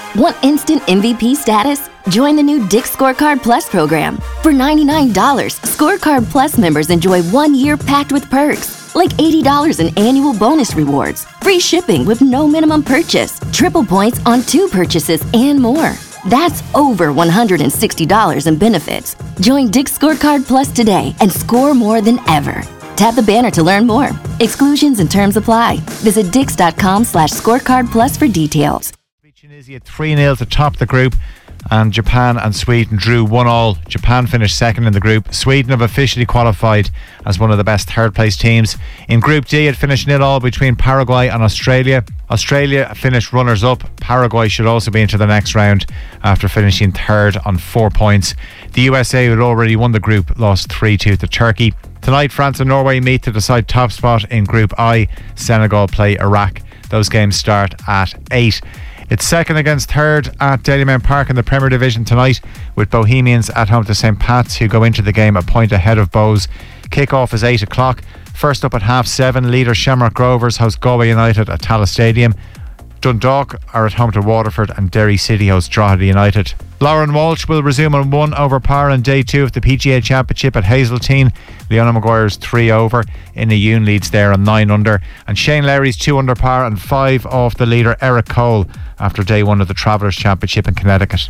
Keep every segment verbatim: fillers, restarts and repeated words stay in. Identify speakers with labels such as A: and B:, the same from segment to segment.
A: Want instant M V P status? Join the new Dick's Scorecard Plus program. For ninety-nine dollars, Scorecard Plus members enjoy one year packed with perks, like eighty dollars in annual bonus rewards, free shipping with no minimum purchase, triple points on two purchases, and more. That's over one hundred sixty dollars in benefits. Join Dick's Scorecard Plus today and score more than ever. Tap the banner to learn more. Exclusions and terms apply. Visit dix.com slash scorecard plus for details.
B: Tunisia three nil to top the group, and Japan and Sweden drew one all. Japan finished second in the group. Sweden have officially qualified as one of the best third place teams. In Group D, it finished nil all between Paraguay and Australia. Australia finished runners up. Paraguay should also be into the next round after finishing third on four points. The U S A, who had already won the group, lost three two to Turkey. Tonight, France and Norway meet to decide top spot in Group I. Senegal play Iraq. Those games start at eight. It's second against third at Dalymount Park in the Premier Division tonight, with Bohemians at home to Saint Pat's, who go into the game a point ahead of Bows. Kick-off is eight o'clock. First up at half seven, leader Shamrock Rovers host Galway United at Tallaght Stadium. Dundalk are at home to Waterford, and Derry City host Drogheda United. Lauren Walsh will resume on one over par on day two of the P G A Championship at Hazeltine. Leona Maguire's three over. Inna Yoon leads there on nine under. And Shane Lowry's two under par and five off the leader Eric Cole after day one of the Travellers Championship in Connecticut.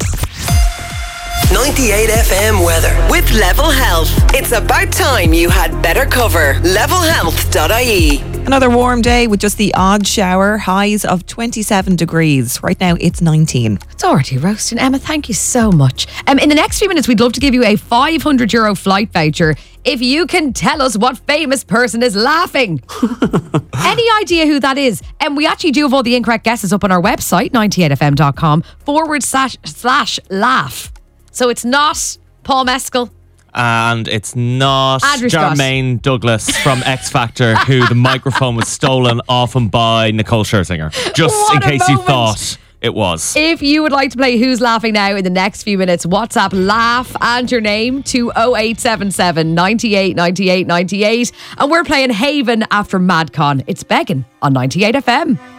C: ninety-eight F M weather with Level Health. It's about time you had better cover. level health dot I E.
D: Another warm day with just the odd shower. Highs of twenty-seven degrees. Right now it's nineteen.
E: It's already roasting. Emma, thank you so much. Um, in the next few minutes, we'd love to give you a five hundred euro flight voucher if you can tell us what famous person is laughing. Any idea who that is? And um, we actually do have all the incorrect guesses up on our website, ninety-eight f m dot com forward slash slash laugh. So it's not Paul Mescal.
F: And it's not
E: Andrew Scott.
F: Jermaine Douglas from X Factor, who the microphone was stolen off him by Nicole Scherzinger. Just
E: What
F: in
E: a
F: case you
E: moment.
F: thought it was.
E: If you would like to play Who's Laughing Now in the next few minutes, WhatsApp laugh and your name to oh eight seven seven, ninety-eight, ninety-eight, ninety-eight. And we're playing Haven after MadCon. It's Beggin' on ninety-eight F M.